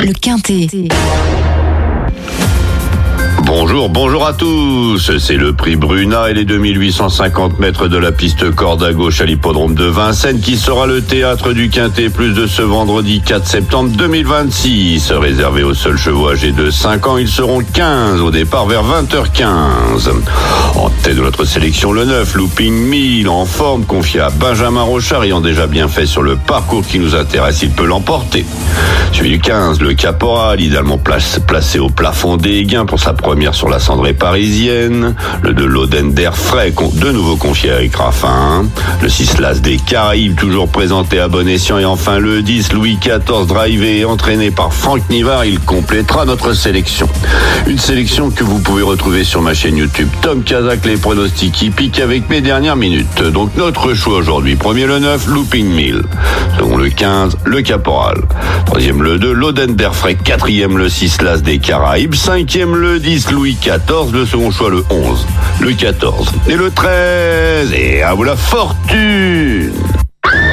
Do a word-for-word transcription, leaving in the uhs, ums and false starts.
le Quintet. Bonjour, bonjour à tous. C'est le prix Bruna et les deux mille huit cent cinquante mètres de la piste corde à gauche à l'hippodrome de Vincennes qui sera le théâtre du Quintet Plus de ce vendredi quatre septembre deux mille vingt-six. Réservé aux seuls chevaux âgés de cinq ans, ils seront quinze au départ vers vingt heures quinze. En tête de notre sélection, le neuf, Looping mille, en forme, confié à Benjamin Rochard, ayant déjà bien fait sur le parcours qui nous intéresse, il peut l'emporter. Suivi du quinze, le Caporal, idéalement placé au plafond des gains pour sa première sur la cendrée parisienne. Le deux, l'Oden d'Air Frais, de nouveau confié à Eric Raffin. Le six, l'As des Caraïbes, toujours présenté à bon escient. Et enfin le dix, Louis quatorze, drivé et entraîné par Franck Nivard. Il complétera notre sélection. Une sélection que vous pouvez retrouver sur ma chaîne YouTube Tom Kazak, les pronostics hippiques avec mes dernières minutes. Donc notre choix aujourd'hui. Premier le neuf, Looping mille. Second le quinze, le Caporal. Troisième le deux, l'Oden d'Air Frais. Quatrième le six, l'As des Caraïbes. Cinquième le dix, Louis quatorze. Le second choix le onze, le quatorze et le treize. Et à vous la fortune!